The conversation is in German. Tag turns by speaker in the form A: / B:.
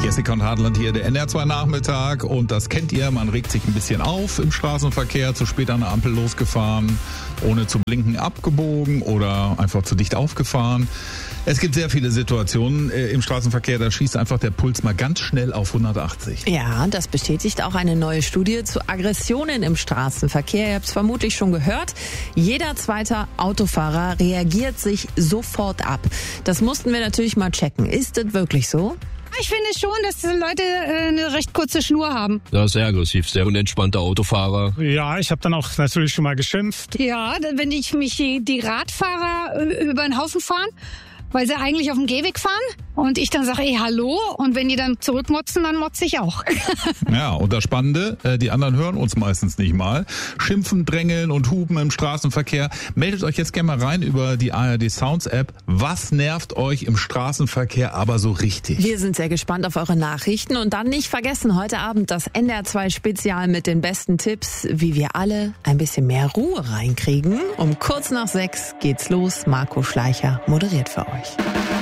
A: Jessica und Hartland hier, der NR2 Nachmittag, und das kennt ihr, man regt sich ein bisschen auf im Straßenverkehr, zu spät an der Ampel losgefahren, ohne zu blinken abgebogen oder einfach zu dicht aufgefahren. Es gibt sehr viele Situationen im Straßenverkehr, da schießt einfach der Puls mal ganz schnell auf 180.
B: Ja, das bestätigt auch eine neue Studie zu Aggressionen im Straßenverkehr. Ihr habt es vermutlich schon gehört. Jeder zweite Autofahrer reagiert sich sofort ab. Das mussten wir natürlich mal checken. Ist das wirklich so?
C: Ich finde schon, dass die Leute eine recht kurze Schnur haben.
D: Ja, sehr aggressiv, sehr unentspannter Autofahrer.
E: Ja, ich habe dann auch natürlich schon mal geschimpft.
C: Ja, wenn ich mich die Radfahrer über den Haufen fahren, weil sie eigentlich auf dem Gehweg fahren und ich dann sage, hallo, und wenn die dann zurückmotzen, dann motze ich auch.
A: Ja, und das Spannende, die anderen hören uns meistens nicht mal. Schimpfen, drängeln und hupen im Straßenverkehr. Meldet euch jetzt gerne mal rein über die ARD Sounds App. Was nervt euch im Straßenverkehr aber so richtig?
B: Wir sind sehr gespannt auf eure Nachrichten und dann nicht vergessen, heute Abend das NDR2 Spezial mit den besten Tipps, wie wir alle ein bisschen mehr Ruhe reinkriegen. Um kurz nach 6 geht's los. Marco Schleicher moderiert für euch.